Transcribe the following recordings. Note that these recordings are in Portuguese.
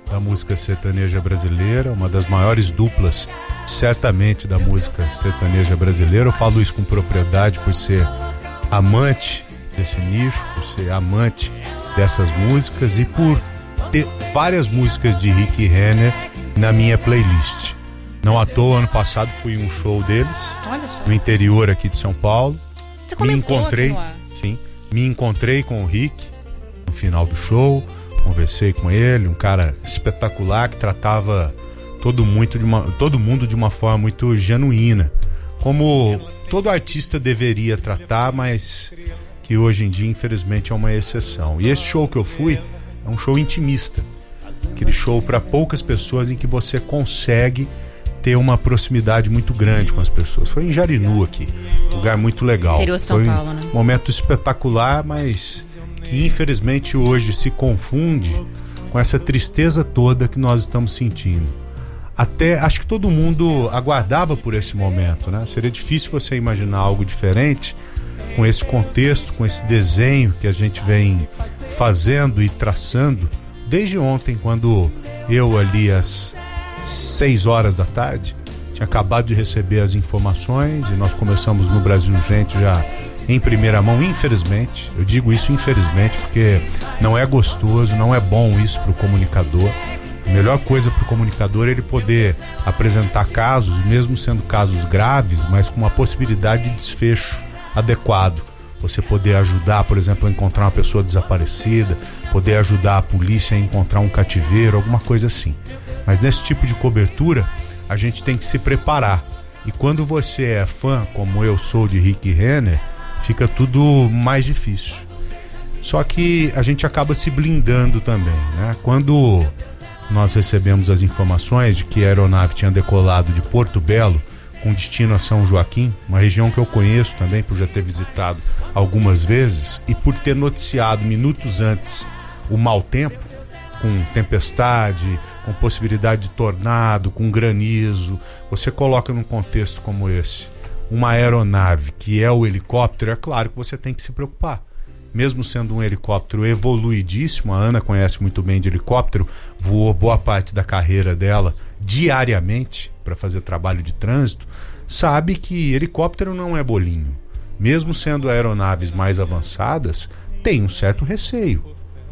da música sertaneja brasileira, uma das maiores duplas, certamente, da música sertaneja brasileira. Eu falo isso com propriedade por ser amante desse nicho, por ser amante dessas músicas e por ter várias músicas de Rick Renner na minha playlist. Não à toa, ano passado fui em um show deles, no interior aqui de São Paulo. Você comentou me encontrei com o Rick no final do show, conversei com ele, um cara espetacular que tratava todo mundo de uma forma muito genuína, como todo artista deveria tratar, mas que hoje em dia infelizmente é uma exceção. E esse show que eu fui é um show intimista, aquele show para poucas pessoas em que você consegue ter uma proximidade muito grande com as pessoas. Foi em Jarinu aqui, lugar muito legal. Interior de São Paulo, né? Um momento espetacular, mas que infelizmente hoje se confunde com essa tristeza toda que nós estamos sentindo. Até acho que todo mundo aguardava por esse momento, né? Seria difícil você imaginar algo diferente com esse contexto, com esse desenho que a gente vem fazendo e traçando desde ontem, quando eu ali às 6 horas da tarde tinha acabado de receber as informações e nós começamos no Brasil Urgente já em primeira mão, infelizmente. Eu digo isso infelizmente porque não é gostoso, não é bom isso para o comunicador. A melhor coisa para o comunicador é ele poder apresentar casos, mesmo sendo casos graves, mas com uma possibilidade de desfecho adequado. Você poder ajudar, por exemplo, a encontrar uma pessoa desaparecida, poder ajudar a polícia a encontrar um cativeiro, alguma coisa assim. Mas nesse tipo de cobertura, a gente tem que se preparar. E quando você é fã, como eu sou, de Rick Renner, fica tudo mais difícil. Só que a gente acaba se blindando também, né? Quando nós recebemos as informações de que a aeronave tinha decolado de Porto Belo com destino a São Joaquim, uma região que eu conheço também por já ter visitado algumas vezes e por ter noticiado minutos antes o mau tempo, com tempestade, com possibilidade de tornado, com granizo. Você coloca num contexto como esse uma aeronave que é o helicóptero, é claro que você tem que se preocupar. Mesmo sendo um helicóptero evoluidíssimo, a Ana conhece muito bem de helicóptero, voou boa parte da carreira dela diariamente para fazer trabalho de trânsito, sabe que helicóptero não é bolinho. Mesmo sendo aeronaves mais avançadas, tem um certo receio.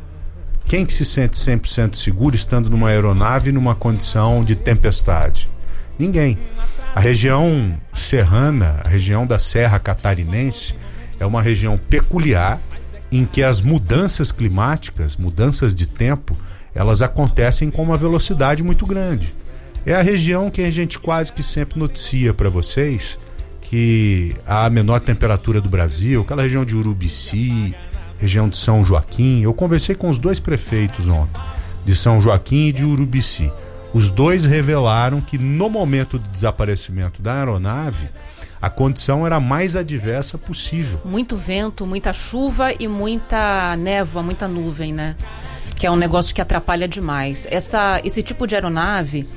Quem que se sente 100% seguro estando numa aeronave numa condição de tempestade? Ninguém. A região serrana, a região da Serra Catarinense, é uma região peculiar em que as mudanças climáticas, mudanças de tempo, elas acontecem com uma velocidade muito grande. É a região que a gente quase que sempre noticia para vocês que a menor temperatura do Brasil, aquela região de Urubici, região de São Joaquim. Eu conversei com os 2 prefeitos ontem, de São Joaquim e de Urubici. Os 2 revelaram que no momento do desaparecimento da aeronave, a condição era a mais adversa possível. Muito vento, muita chuva e muita névoa, muita nuvem, né? Que é um negócio que atrapalha demais. Esse tipo de aeronave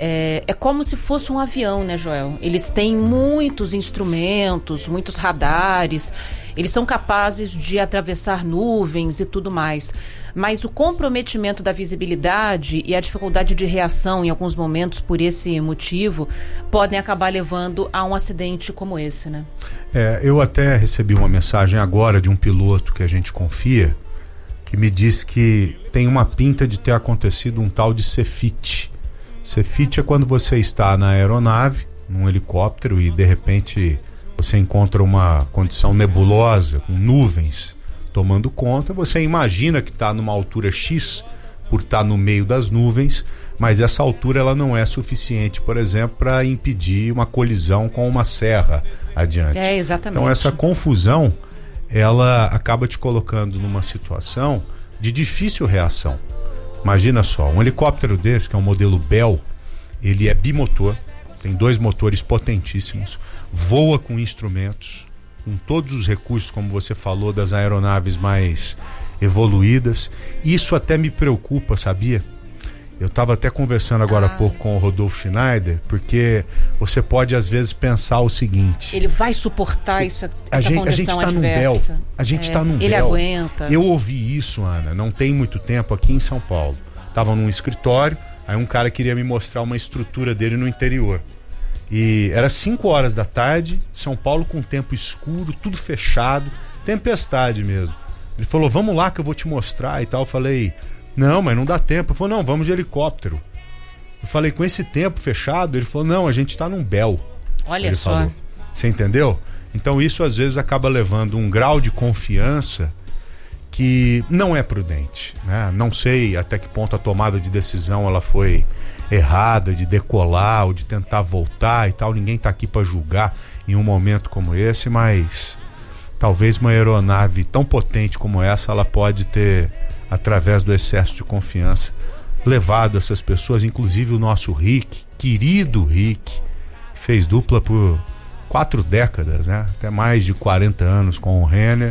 é como se fosse um avião, né, Joel? Eles têm muitos instrumentos, muitos radares, eles são capazes de atravessar nuvens e tudo mais. Mas o comprometimento da visibilidade e a dificuldade de reação em alguns momentos por esse motivo podem acabar levando a um acidente como esse, né? Eu até recebi uma mensagem agora de um piloto que a gente confia, que me disse que tem uma pinta de ter acontecido um tal de cefite. Cefite é quando você está na aeronave, num helicóptero, e de repente você encontra uma condição nebulosa, com nuvens tomando conta. Você imagina que está numa altura X, por estar no meio das nuvens, mas essa altura ela não é suficiente, por exemplo, para impedir uma colisão com uma serra adiante. Exatamente. Então essa confusão, ela acaba te colocando numa situação de difícil reação. Imagina só, um helicóptero desse, que é um modelo Bell, ele é bimotor, tem 2 motores potentíssimos, voa com instrumentos, com todos os recursos, como você falou, das aeronaves mais evoluídas. Isso até me preocupa, sabia? Eu estava até conversando agora há pouco com o Rodolfo Schneider, porque você pode às vezes pensar o seguinte: ele vai suportar essa condição adversa? A gente está num Bell. Ele aguenta. Eu ouvi isso, Ana, não tem muito tempo, aqui em São Paulo. estavam num escritório, aí um cara queria me mostrar uma estrutura dele no interior. E era 5 horas da tarde, São Paulo com tempo escuro, tudo fechado, tempestade mesmo. Ele falou, vamos lá que eu vou te mostrar e tal. Eu falei, não, mas não dá tempo. Ele falou, não, vamos de helicóptero. Eu falei, com esse tempo fechado? Ele falou, não, a gente tá num Bell. Olha ele só. falou. Você entendeu? Então isso às vezes acaba levando um grau de confiança que não é prudente, né? Não sei até que ponto a tomada de decisão ela foi errada, de decolar ou de tentar voltar e tal. Ninguém está aqui para julgar em um momento como esse, mas talvez uma aeronave tão potente como essa, ela pode ter, através do excesso de confiança, levado essas pessoas, inclusive o nosso Rick, querido Rick, fez dupla por 4 décadas, né? Até mais de 40 anos com o Renner,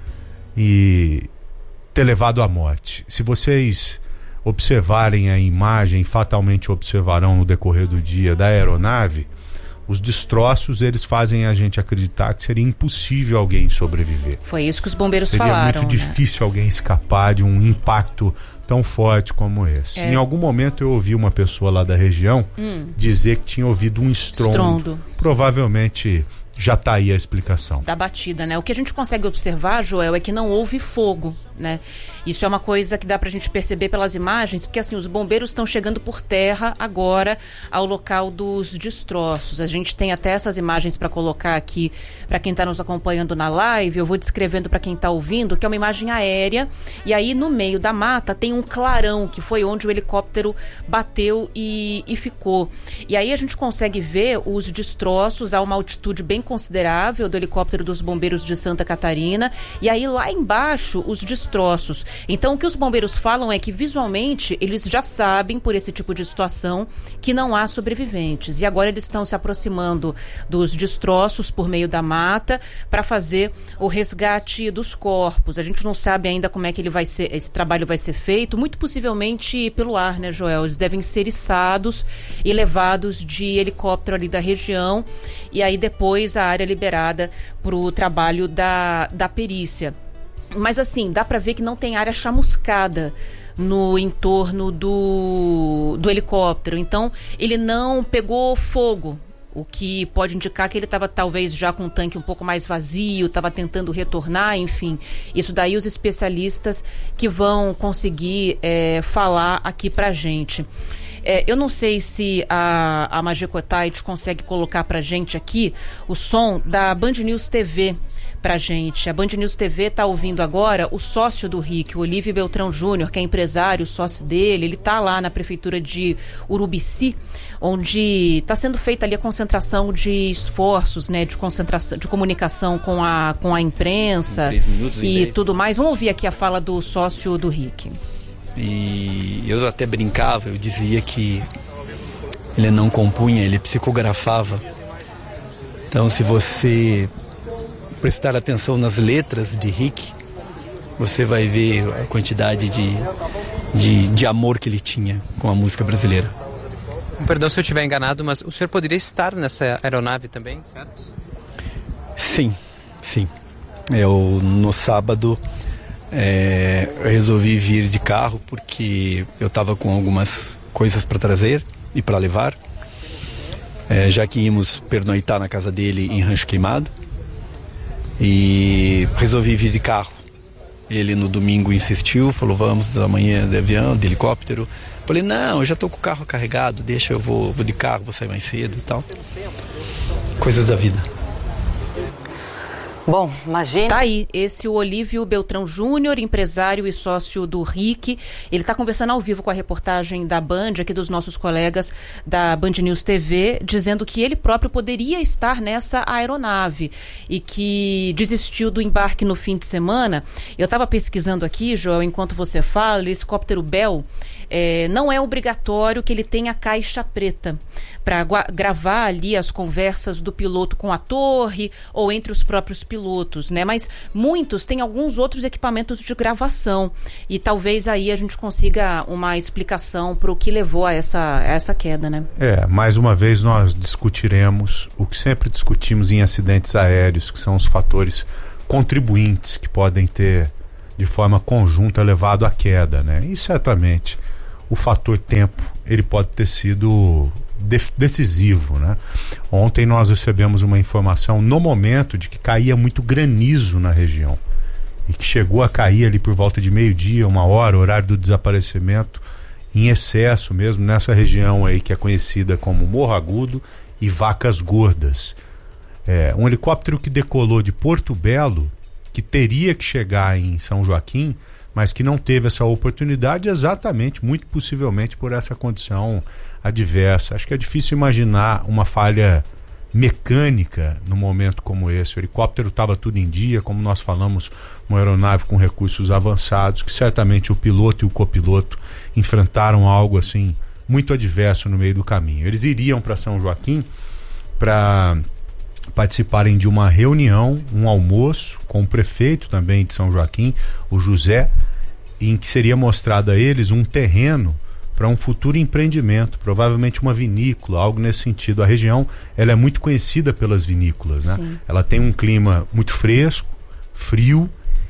e ter levado à morte. Se vocês observarem a imagem, fatalmente observarão no decorrer do dia da aeronave, os destroços, eles fazem a gente acreditar que seria impossível alguém sobreviver. Foi isso que os bombeiros seria falaram. Seria muito difícil alguém escapar de um impacto tão forte como esse. Em algum momento eu ouvi uma pessoa lá da região dizer que tinha ouvido um estrondo. Provavelmente já está aí a explicação. Da batida, né? O que a gente consegue observar, Joel, é que não houve fogo, né? Isso é uma coisa que dá pra gente perceber pelas imagens, porque assim, os bombeiros estão chegando por terra agora ao local dos destroços. A gente tem até essas imagens para colocar aqui para quem está nos acompanhando na live. Eu vou descrevendo para quem está ouvindo, que é uma imagem aérea, e aí no meio da mata tem um clarão, que foi onde o helicóptero bateu e ficou. E aí a gente consegue ver os destroços a uma altitude bem considerável do helicóptero dos bombeiros de Santa Catarina, e aí lá embaixo os destroços. Então o que os bombeiros falam é que visualmente eles já sabem, por esse tipo de situação, que não há sobreviventes, e agora eles estão se aproximando dos destroços por meio da mata para fazer o resgate dos corpos. A gente não sabe ainda como é que esse trabalho vai ser feito, muito possivelmente pelo ar, né, Joel? Eles devem ser içados e levados de helicóptero ali da região, e aí depois a área liberada para o trabalho da perícia. Mas assim, dá para ver que não tem área chamuscada no entorno do helicóptero. Então, ele não pegou fogo, o que pode indicar que ele estava talvez já com o tanque um pouco mais vazio, estava tentando retornar, enfim. Isso daí os especialistas que vão conseguir falar aqui pra gente. Eu não sei se a Magicotite consegue colocar pra gente aqui o som da Band News TV pra gente. A Band News TV tá ouvindo agora o sócio do Rick, o Olívio Beltrão Júnior, que é empresário, sócio dele. Ele tá lá na prefeitura de Urubici, onde está sendo feita ali a concentração de esforços, né, de concentração, de comunicação com a imprensa e tudo mais. Vamos ouvir aqui a fala do sócio do Rick. E eu até brincava, eu dizia que ele não compunha, ele psicografava. Então, se você prestar atenção nas letras de Rick, você vai ver a quantidade de amor que ele tinha com a música brasileira. Perdão se eu estiver enganado, mas o senhor poderia estar nessa aeronave também, certo? Sim. Eu, no sábado, eu resolvi vir de carro porque eu estava com algumas coisas para trazer e para levar, já que íamos pernoitar na casa dele em Rancho Queimado, e resolvi vir de carro. Ele no domingo insistiu, falou, vamos amanhã de avião, de helicóptero. Falei, não, eu já estou com o carro carregado, deixa, eu vou de carro, vou sair mais cedo e tal. Coisas da vida. Bom, imagina. Tá aí, esse o Olívio Beltrão Júnior, empresário e sócio do Rick. Ele está conversando ao vivo com a reportagem da Band, aqui dos nossos colegas da Band News TV, dizendo que ele próprio poderia estar nessa aeronave e que desistiu do embarque no fim de semana. Eu estava pesquisando aqui, Joel, enquanto você fala, o helicóptero Bell não é obrigatório que ele tenha caixa preta para gravar ali as conversas do piloto com a torre ou entre os próprios pilotos, né? Mas muitos têm alguns outros equipamentos de gravação e talvez aí a gente consiga uma explicação para o que levou a essa queda, né? Mais uma vez nós discutiremos o que sempre discutimos em acidentes aéreos, que são os fatores contribuintes que podem ter de forma conjunta levado à queda, né? E certamente o fator tempo ele pode ter sido decisivo, né? Ontem nós recebemos uma informação no momento de que caía muito granizo na região e que chegou a cair ali por volta de 12h, 1h, horário do desaparecimento, em excesso mesmo nessa região aí que é conhecida como Morro Agudo e Vacas Gordas. Um helicóptero que decolou de Porto Belo, que teria que chegar em São Joaquim, mas que não teve essa oportunidade exatamente, muito possivelmente por essa condição adversa. Acho que é difícil imaginar uma falha mecânica num momento como esse. O helicóptero estava tudo em dia, como nós falamos, uma aeronave com recursos avançados, que certamente o piloto e o copiloto enfrentaram algo assim muito adverso no meio do caminho. Eles iriam para São Joaquim para participarem de uma reunião, um almoço com o prefeito também de São Joaquim, o José, em que seria mostrado a eles um terreno para um futuro empreendimento, provavelmente uma vinícola, algo nesse sentido. A região, ela é muito conhecida pelas vinícolas, né? Sim. Ela tem um clima muito fresco, frio,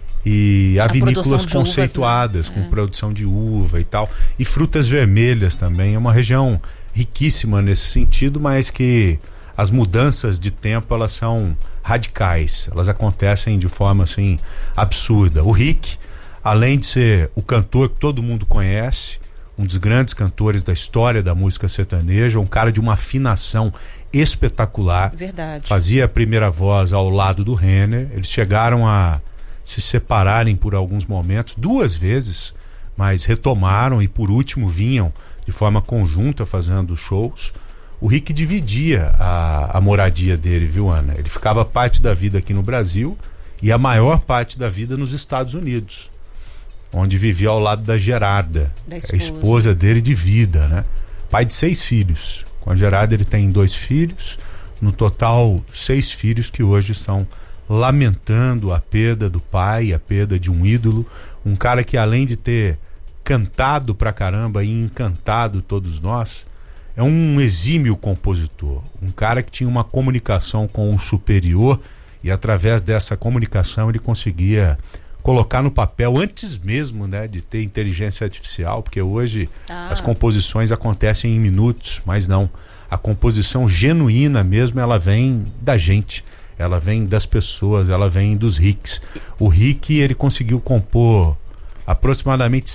e há vinícolas conceituadas, uvas, né? Com produção de uva e tal, e frutas vermelhas também. É uma região riquíssima nesse sentido, mas que as mudanças de tempo, elas são radicais, elas acontecem de forma assim absurda. O Rick, além de ser o cantor que todo mundo conhece, um dos grandes cantores da história da música sertaneja, um cara de uma afinação espetacular. Verdade. Fazia a primeira voz ao lado do Renner. Eles chegaram a se separarem por alguns momentos, 2 vezes, mas retomaram e por último vinham de forma conjunta fazendo shows. O Rick dividia a moradia dele, viu, Ana? Ele ficava parte da vida aqui no Brasil e a maior parte da vida nos Estados Unidos, onde vivia ao lado da Gerarda, a esposa dele de vida, né? Pai de 6 filhos. Com a Gerarda ele tem 2 filhos, no total 6 filhos que hoje estão lamentando a perda do pai, a perda de um ídolo, um cara que além de ter cantado pra caramba e encantado todos nós, é um exímio compositor, um cara que tinha uma comunicação com o superior e através dessa comunicação ele conseguia colocar no papel antes mesmo, né, de ter inteligência artificial, porque hoje as composições acontecem em minutos, mas não. A composição genuína mesmo, ela vem da gente, ela vem das pessoas, ela vem dos Ricks. O Rick, ele conseguiu compor aproximadamente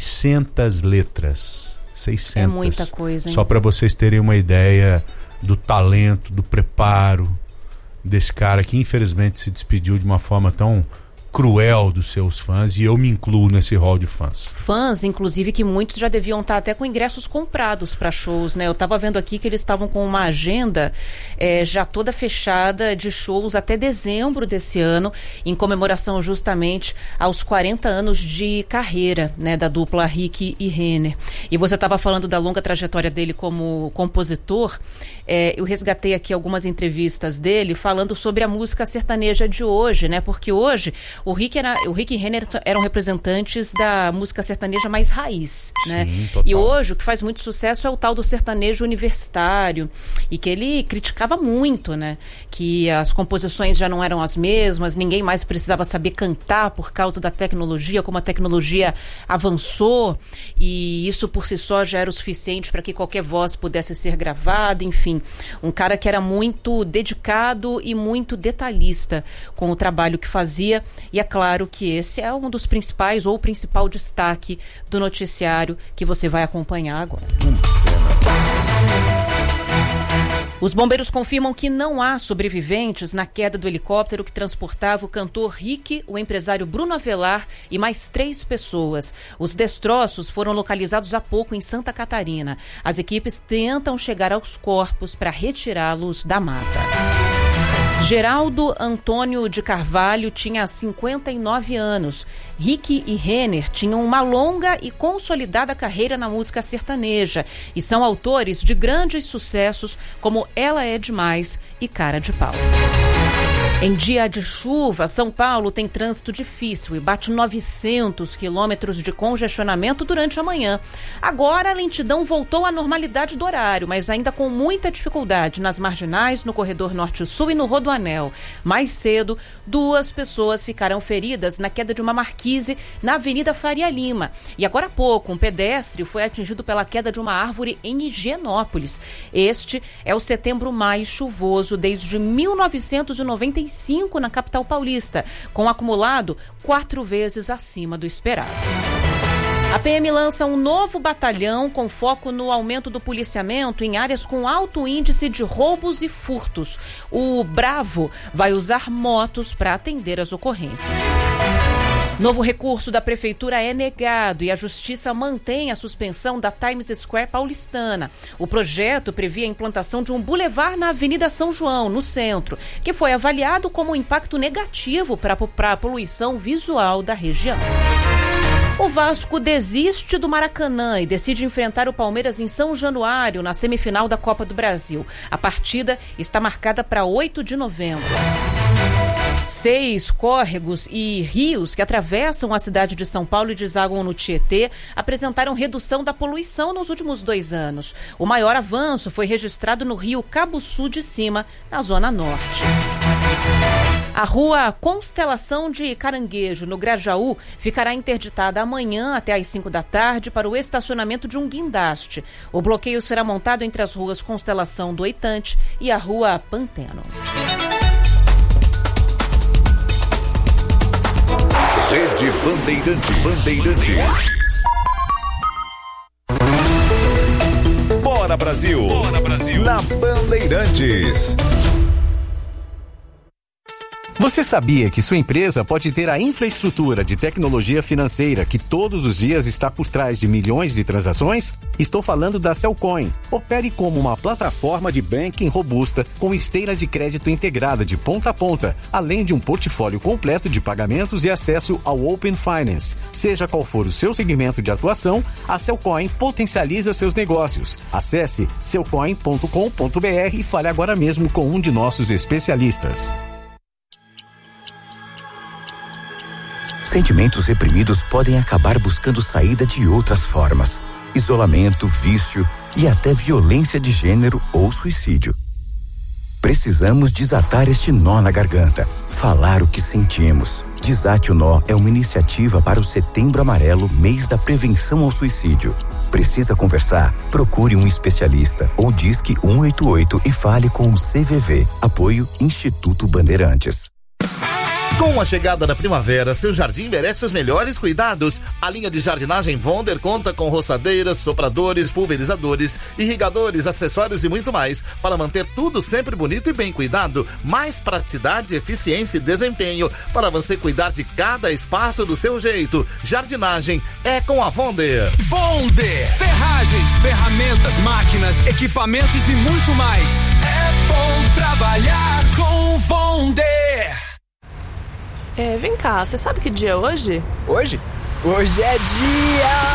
600 letras. 600. É muita coisa, hein? Só para vocês terem uma ideia do talento, do preparo desse cara que infelizmente se despediu de uma forma tão cruel dos seus fãs, e eu me incluo nesse hall de fãs. Fãs, inclusive, que muitos já deviam estar até com ingressos comprados para shows, né? Eu estava vendo aqui que eles estavam com uma agenda já toda fechada de shows até dezembro desse ano, em comemoração justamente aos 40 anos de carreira, né, da dupla Rick e Renner. E você estava falando da longa trajetória dele como compositor. Eu resgatei aqui algumas entrevistas dele falando sobre a música sertaneja de hoje, né? Porque hoje o Rick e Renner eram representantes da música sertaneja mais raiz, né? Sim, total. E hoje o que faz muito sucesso é o tal do sertanejo universitário, e que ele criticava muito, né? Que as composições já não eram as mesmas, ninguém mais precisava saber cantar por causa da tecnologia, como a tecnologia avançou, e isso por si só já era o suficiente para que qualquer voz pudesse ser gravada, enfim. Um cara que era muito dedicado e muito detalhista com o trabalho que fazia. E é claro que esse é um dos principais, ou o principal destaque do noticiário que você vai acompanhar agora. Os bombeiros confirmam que não há sobreviventes na queda do helicóptero que transportava o cantor Rick, o empresário Bruno Avelar e mais 3 pessoas. Os destroços foram localizados há pouco em Santa Catarina. As equipes tentam chegar aos corpos para retirá-los da mata. Geraldo Antônio de Carvalho tinha 59 anos. Rick e Renner tinham uma longa e consolidada carreira na música sertaneja e são autores de grandes sucessos como Ela é Demais e Cara de Pau. Em dia de chuva, São Paulo tem trânsito difícil e bate 900 quilômetros de congestionamento durante a manhã. Agora a lentidão voltou à normalidade do horário, mas ainda com muita dificuldade nas marginais, no corredor norte-sul e no Rodoanel. Mais cedo, 2 pessoas ficaram feridas na queda de uma marquise na Avenida Faria Lima. E agora há pouco, um pedestre foi atingido pela queda de uma árvore em Higienópolis. Este é o setembro mais chuvoso desde 1995 na capital paulista, com um acumulado 4 vezes acima do esperado. A PM lança um novo batalhão com foco no aumento do policiamento em áreas com alto índice de roubos e furtos. O Bravo vai usar motos para atender as ocorrências. Novo recurso da Prefeitura é negado e a Justiça mantém a suspensão da Times Square paulistana. O projeto previa a implantação de um bulevar na Avenida São João, no centro, que foi avaliado como um impacto negativo para a poluição visual da região. O Vasco desiste do Maracanã e decide enfrentar o Palmeiras em São Januário, na semifinal da Copa do Brasil. A partida está marcada para 8 de novembro. 6 córregos e rios que atravessam a cidade de São Paulo e desaguam no Tietê apresentaram redução da poluição nos últimos 2 anos. O maior avanço foi registrado no rio Cabo Sul de Cima, na Zona Norte. A rua Constelação de Caranguejo, no Grajaú, ficará interditada amanhã até às 5 da tarde para o estacionamento de um guindaste. O bloqueio será montado entre as ruas Constelação do Oitante e a rua Panteno. Rede Bandeirantes. Bora Brasil! Na Bandeirantes. Você sabia que sua empresa pode ter a infraestrutura de tecnologia financeira que todos os dias está por trás de milhões de transações? Estou falando da Cellcoin. Opere como uma plataforma de banking robusta com esteira de crédito integrada de ponta a ponta, além de um portfólio completo de pagamentos e acesso ao Open Finance. Seja qual for o seu segmento de atuação, a Cellcoin potencializa seus negócios. Acesse cellcoin.com.br e fale agora mesmo com um de nossos especialistas. Sentimentos reprimidos podem acabar buscando saída de outras formas. Isolamento, vício e até violência de gênero ou suicídio. Precisamos desatar este nó na garganta, falar o que sentimos. Desate o Nó é uma iniciativa para o Setembro Amarelo, mês da prevenção ao suicídio. Precisa conversar? Procure um especialista ou disque 188 e fale com o CVV. Apoio Instituto Bandeirantes. Com a chegada da primavera, seu jardim merece os melhores cuidados. A linha de jardinagem Vonder conta com roçadeiras, sopradores, pulverizadores, irrigadores, acessórios e muito mais para manter tudo sempre bonito e bem cuidado. Mais praticidade, eficiência e desempenho para você cuidar de cada espaço do seu jeito. Jardinagem é com a Vonder. Vonder, ferragens, ferramentas, máquinas, equipamentos e muito mais. É bom trabalhar com Vonder. Vem cá, você sabe que dia é hoje? Hoje? Hoje é dia